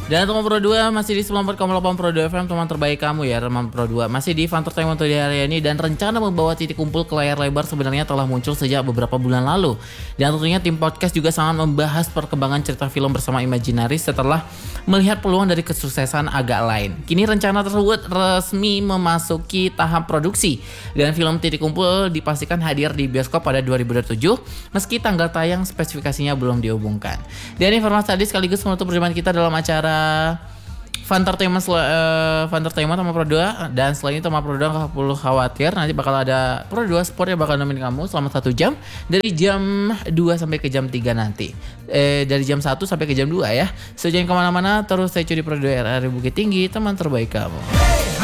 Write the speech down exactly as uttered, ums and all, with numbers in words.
Dan teman Pro dua masih di sembilan puluh empat koma delapan Pro dua F M, teman terbaik kamu ya teman Pro dua. Masih di Fantertainment di hari ini, dan rencana membawa titik kumpul ke layar lebar sebenarnya telah muncul sejak beberapa bulan lalu. Dan tentunya tim podcast juga sangat membahas perkembangan cerita film bersama Imaginaries setelah melihat peluang dari kesuksesan agak lain. Kini rencana tersebut resmi memasuki tahap produksi, dan film titik kumpul dipastikan hadir di bioskop pada dua ribu dua puluh tujuh meski tanggal tayang spesifikasinya belum dihubungkan. Dan informasi tadi sekaligus menutup perjumpaan kita dalam acara Fantertainment uh, Fantertainment sama Pro dua. Dan selain itu sama Pro dua gak perlu khawatir, nanti bakal ada Pro dua Sport yang bakal nemenin kamu selama satu jam dari jam dua sampai ke jam tiga nanti. Eh, dari jam satu sampai ke jam dua ya. So jangan kemana-mana, terus stay tune di Pro dua R R Bukit Tinggi, teman terbaik kamu.